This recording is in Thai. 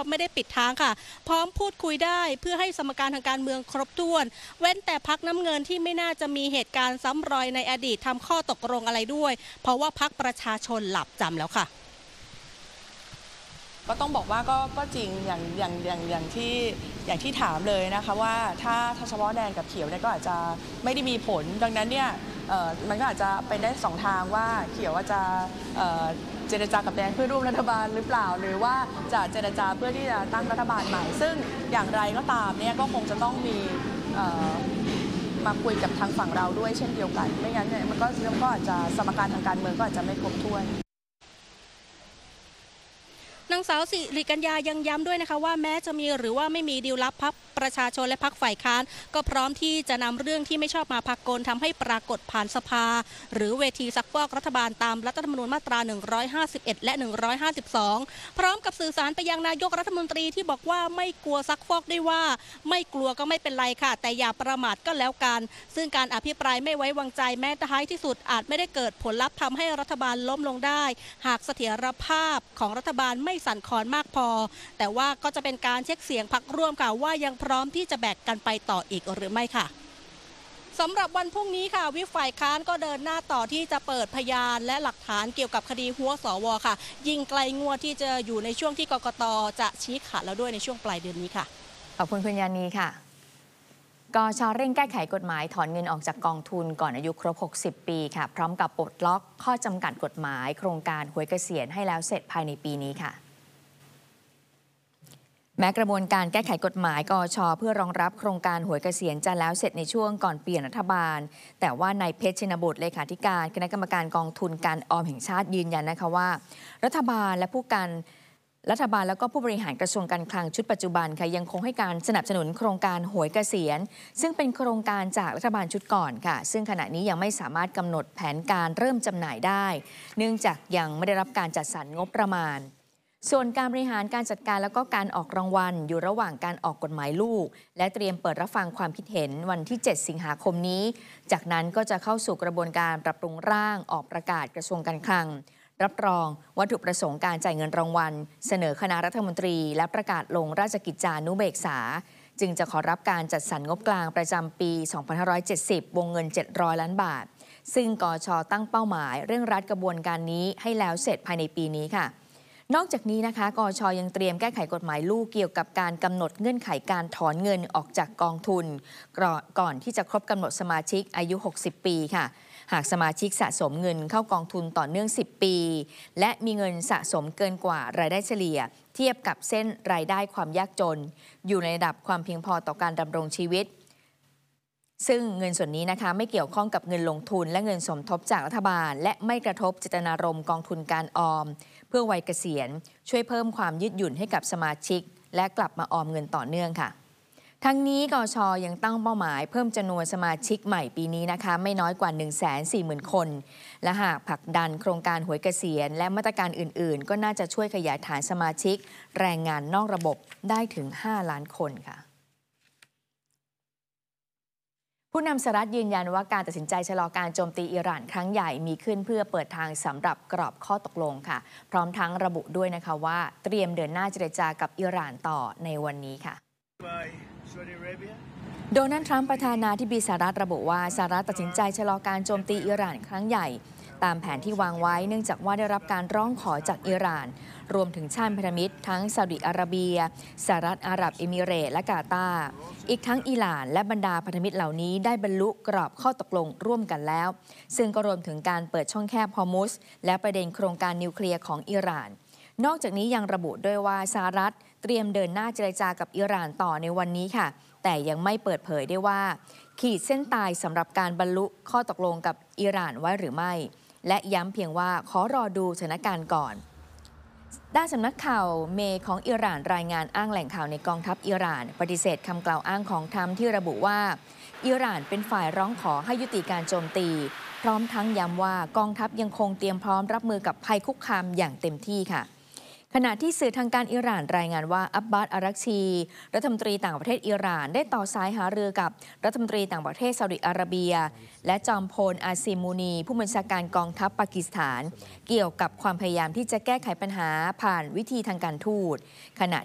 ไม่ได้ปิดทางค่ะพร้อมพูดคุยได้เพื่อให้สมการทางการเมืองครบถ้วนเว้นแต่พรรคน้ำเงินที่ไม่น่าจะมีเหตุการณ์ซ้ำรอยในอดีตทำข้อตกลงอะไรด้วยเพราะว่าพรรคประชาชนหลับจำแล้วค่ะก็ต้องบอกว่าก็จริงอย่างที่ถามเลยนะคะว่าถ้าเฉพาะแดงกับเขียวเนี่ยก็อาจจะไม่ได้มีผลดังนั้นเนี่ยมันก็อาจจะเป็นได้สองทางว่าเขียวว่าจะเจรจากับแดงเพื่อร่วมรัฐบาลหรือเปล่าหรือว่าจะเจรจาเพื่อที่จะตั้งรัฐบาลใหม่ซึ่งอย่างไรก็ตามเนี่ยก็คงจะต้องมีมาคุยกับทางฝั่งเราด้วยเช่นเดียวกันไม่งั้นเนี่ยมันก็อาจจะสมการทางการเมืองก็อาจจะไม่ครบถ้วนนางสาวสิริกัญญายังย้ำด้วยนะคะว่าแม้จะมีหรือว่าไม่มีดีลลับพรรคประชาชนและพรรคฝ่ายค้านก็พร้อมที่จะนำเรื่องที่ไม่ชอบมาพากลทำให้ปรากฏผ่านสภาหรือเวทีซักฟอกรัฐบาลตามรัฐธรรมนูญมาตรา151และ152พร้อมกับสื่อสารไปยังนายกรัฐมนตรีที่บอกว่าไม่กลัวซักฟอกได้ว่าไม่กลัวก็ไม่เป็นไรค่ะแต่อย่าประมาทก็แล้วกันซึ่งการอภิปรายไม่ไว้วางใจแม้ท้ายที่สุดอาจไม่ได้เกิดผลลัพธ์ทำให้รัฐบาลล้มลงได้หากเสถียรภาพของรัฐบาลไม่สั่นคลอนมากพอแต่ว่าก็จะเป็นการเช็คเสียงพรรคร่วมค่ะว่ายังพร้อมที่จะแบกกันไปต่ออีกหรือไม่ค่ะสำหรับวันพรุ่งนี้ค่ะวิปฝ่ายค้านก็เดินหน้าต่อที่จะเปิดพยานและหลักฐานเกี่ยวกับคดีหัวสวค่ะยิ่งไกลงวดที่จะอยู่ในช่วงที่กกต.จะชี้ขาดแล้วด้วยในช่วงปลายเดือนนี้ค่ะขอบคุณคุณยานีค่ะกช.เร่งแก้ไขกฎหมายถอนเงินออกจากกองทุนก่อนอายุครบ60ปีค่ะพร้อมกับปลดล็อกข้อจำกัดกฎหมายโครงการหวยเกษียณให้แล้วเสร็จภายในปีนี้ค่ะแม้กระบวนการแก้ไขกฎหมายกช.เพื่อรองรับโครงการหวยเกษียณจะแล้วเสร็จในช่วงก่อนเปลี่ยนรัฐบาลแต่ว่านายเพชรชินบุตรเลขาธิการคณะกรรมการกองทุนการออมแห่งชาติยืนยันนะคะว่ารัฐบาลแล้วก็ผู้บริหารกระทรวงการคลังชุดปัจจุบันค่ะยังคงให้การสนับสนุนโครงการหวยเกษียณซึ่งเป็นโครงการจากรัฐบาลชุดก่อนค่ะซึ่งขณะนี้ยังไม่สามารถกำหนดแผนการเริ่มจำหน่ายได้เนื่องจากยังไม่ได้รับการจัดสรรงบประมาณส่วนการบริหารการจัดการแล้วก็การออกรางวัลอยู่ระหว่างการออกกฎหมายลูกและเตรียมเปิดรับฟังความคิดเห็นวันที่7สิงหาคมนี้จากนั้นก็จะเข้าสู่กระบวนการปรับปรุงร่างออกประกาศกระทรวงการคลังรับรองวัตถุประสงค์การจ่ายเงินรางวัลเสนอคณะรัฐมนตรีและประกาศลงราชกิจจานุเบกษาจึงจะขอรับการจัดสรรงบกลางประจำปี2570วงเงิน700ล้านบาทซึ่งกช.ตั้งเป้าหมายเร่งรัดกระบวนการนี้ให้แล้วเสร็จภายในปีนี้ค่ะนอกจากนี้นะคะกช.ยังเตรียมแก้ไขกฎหมายลูกเกี่ยวกับการกำหนดเงื่อนไขการถอนเงินออกจากกองทุนก่อนที่จะครบกำหนดสมาชิกอายุ60ปีค่ะหากสมาชิกสะสมเงินเข้ากองทุนต่อเนื่อง10ปีและมีเงินสะสมเกินกว่ารายได้เฉลี่ยเทียบกับเส้นรายได้ความยากจนอยู่ในระดับความเพียงพอต่อการดำรงชีวิตซึ่งเงินส่วนนี้นะคะไม่เกี่ยวข้องกับเงินลงทุนและเงินสมทบจากรัฐบาลและไม่กระทบเจตนารมณ์กองทุนการออมเพื่อวัยเกษียณช่วยเพิ่มความยืดหยุ่นให้กับสมาชิกและกลับมาออมเงินต่อเนื่องค่ะทั้งนี้กช.ยังตั้งเป้าหมายเพิ่มจำนวนสมาชิกใหม่ปีนี้นะคะไม่น้อยกว่า 140,000 คนและหากผลักดันโครงการหวยเกษียณและมาตรการอื่นๆก็น่าจะช่วยขยายฐานสมาชิกแรงงานนอกระบบได้ถึง5ล้านคนค่ะผู้นำสหรัฐยืนยันว่าการตัดสินใจชะลอการโจมตีอิหร่านครั้งใหญ่มีขึ้นเพื่อเปิดทางสำหรับกรอบข้อตกลงค่ะพร้อมทั้งระบุด้วยนะคะว่าเตรียมเดินหน้าเจรจากับอิหร่านต่อในวันนี้ค่ะโดนัลด์ทรัมป์ประธานาธิบดีสหรัฐระบุว่าสหรัฐตัดสินใจชะลอการโจมตีอิหร่านครั้งใหญ่ตามแผนที่วางไว้เนื่องจากว่าได้รับการร้องขอจากอิหร่านรวมถึงชาติพันธมิตรทั้งซาอุดิอาระเบียสหรัฐอาหรับเอมิเรตส์และกาตาร์อีกทั้งอิหร่านและบรรดาพันธมิตรเหล่านี้ได้บรรลุกรอบข้อตกลงร่วมกันแล้วซึ่งก็รวมถึงการเปิดช่องแคบฮอร์มุซและประเด็นโครงการนิวเคลียร์ของอิหร่านนอกจากนี้ยังระบุด้วยว่าสหรัฐเตรียมเดินหน้าเจรจากับอิหร่านต่อในวันนี้ค่ะแต่ยังไม่เปิดเผยได้ว่าขีดเส้นตายสำหรับการบรรลุข้อตกลงกับอิหร่านไว้หรือไม่และย้ำเพียงว่าขอรอดูสถานการณ์ก่อนด้านสำนักข่าวเมของอิหร่านรายงานอ้างแหล่งข่าวในกองทัพอิหร่านปฏิเสธคำกล่าวอ้างของทรัมป์ที่ระบุว่าอิหร่านเป็นฝ่ายร้องขอให้ยุติการโจมตีพร้อมทั้งย้ำว่ากองทัพยังคงเตรียมพร้อมรับมือกับภัยคุกคามอย่างเต็มที่ค่ะ ขณะที่สื่อทางการอิหร่านรายงานว่าอับบาส อารักชีรัฐมนตรีต่างประเทศอิหร่านได้ต่อสายหารือกับรัฐมนตรีต่างประเทศซาอุดิอาระเบียและจอมพลอาซิมูนีผู้บัญชาการกองทัพปากีสถานเกี่ยวกับความพยายามที่จะแก้ไขปัญหาผ่านวิธีทางการทูตขณะ